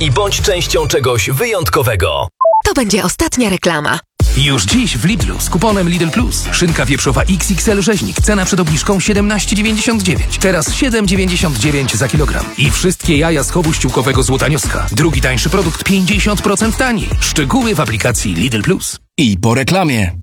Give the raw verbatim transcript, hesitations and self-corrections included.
i bądź częścią czegoś wyjątkowego. To będzie ostatnia reklama. Już dziś w Lidlu z kuponem Lidl Plus. Szynka wieprzowa X X L rzeźnik. Cena przed obniżką siedemnaście dziewięćdziesiąt dziewięć. Teraz siedem dziewięćdziesiąt dziewięć za kilogram. I wszystkie jaja z chowu ściółkowego Złotanioska. Drugi tańszy produkt pięćdziesiąt procent taniej. Szczegóły w aplikacji Lidl Plus. I po reklamie.